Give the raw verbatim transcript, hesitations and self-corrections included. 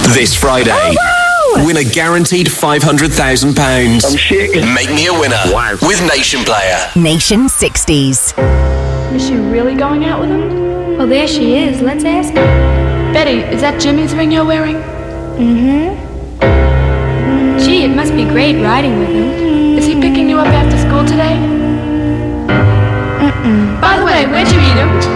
This Friday, Oh, wow! win a guaranteed five hundred thousand pounds. I'm shaking. Make me a winner Wow. with Nation Player. Nation sixties. Is she really going out with him? Well, there she is. Let's ask her. Betty, is that Jimmy's ring you're wearing? Mm-hmm. Gee, it must be great riding with him. Is he picking you up after school today? Mm-mm. By the way, where'd you meet him?